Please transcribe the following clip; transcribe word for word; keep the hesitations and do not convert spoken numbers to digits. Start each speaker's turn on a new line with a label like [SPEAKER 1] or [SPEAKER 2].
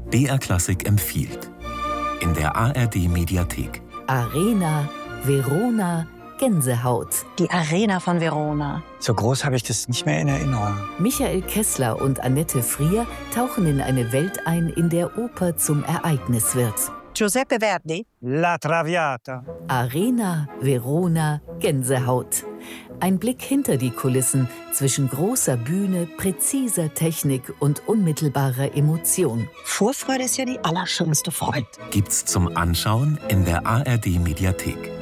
[SPEAKER 1] B R Klassik empfiehlt. In der A R D-Mediathek.
[SPEAKER 2] Arena, Verona, Gänsehaut.
[SPEAKER 3] Die Arena von Verona.
[SPEAKER 4] So groß habe ich das nicht mehr in Erinnerung.
[SPEAKER 2] Michael Kessler und Annette Frier tauchen in eine Welt ein, in der Oper zum Ereignis wird.
[SPEAKER 3] Giuseppe Verdi.
[SPEAKER 4] La Traviata.
[SPEAKER 2] Arena, Verona, Gänsehaut. Ein Blick hinter die Kulissen zwischen großer Bühne, präziser Technik und unmittelbarer Emotion.
[SPEAKER 3] Vorfreude ist ja die allerschönste Freude.
[SPEAKER 1] Gibt's zum Anschauen in der A R D-Mediathek.